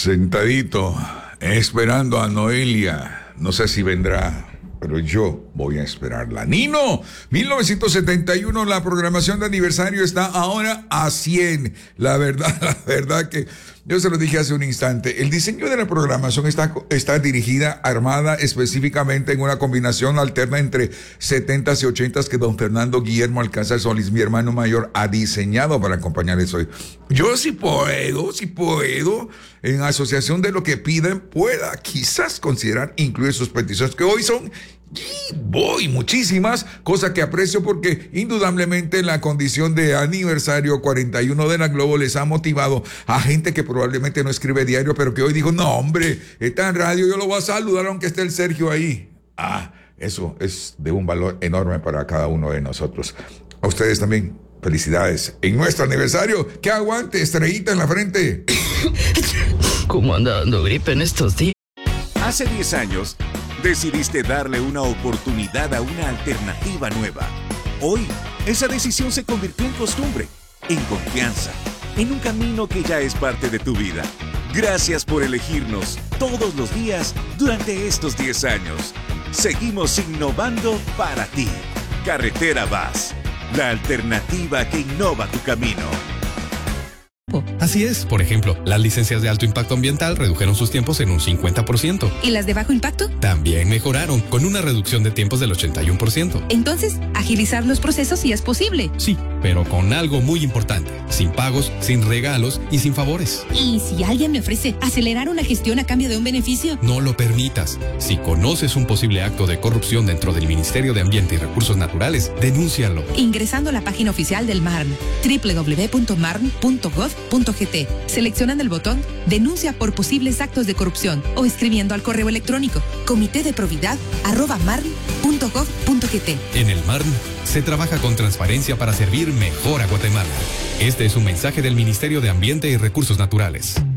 Sentadito, esperando a Noelia. No sé si vendrá, pero yo voy a esperarla. Nino, 1971, la programación de aniversario está ahora a 100. La verdad que yo se lo dije hace un instante. El diseño de la programación está dirigida, armada específicamente en una combinación alterna entre 70s y 80s que don Fernando Guillermo Alcázar Solís, mi hermano mayor, ha diseñado para acompañarles hoy. Yo si puedo, en asociación de lo que piden, pueda quizás considerar incluir sus peticiones, que hoy son muchísimas, cosa que aprecio porque indudablemente la condición de aniversario 41 de la Globo les ha motivado a gente que probablemente no escribe diario, pero que hoy dijo, no hombre, está en radio, yo lo voy a saludar aunque esté el Sergio ahí. Eso es de un valor enorme para cada uno de nosotros. A ustedes también, felicidades en nuestro aniversario. Que aguante, estrellita en la frente. ¿Cómo anda dando gripe en estos días? Hace 10 años, decidiste darle una oportunidad a una alternativa nueva. Hoy, esa decisión se convirtió en costumbre, en confianza, en un camino que ya es parte de tu vida. Gracias por elegirnos todos los días durante estos 10 años. Seguimos innovando para ti. Carretera VAS, la alternativa que innova tu camino. Así es, por ejemplo, las licencias de alto impacto ambiental redujeron sus tiempos en un 50%. ¿Y las de bajo impacto? También mejoraron, con una reducción de tiempos del 81%. Entonces, agilizar los procesos sí es posible. Sí, pero con algo muy importante: sin pagos, sin regalos y sin favores. ¿Y si alguien me ofrece acelerar una gestión a cambio de un beneficio? No lo permitas. Si conoces un posible acto de corrupción dentro del Ministerio de Ambiente y Recursos Naturales, denúncialo. Ingresando a la página oficial del MARN, www.marn.gov.gt, seleccionando el botón Denuncia por posibles actos de corrupción o escribiendo al correo electrónico comitedeprobidad@marn.gov.gt. En el MARN se trabaja con transparencia para servir mejor a Guatemala. Este es un mensaje del Ministerio de Ambiente y Recursos Naturales.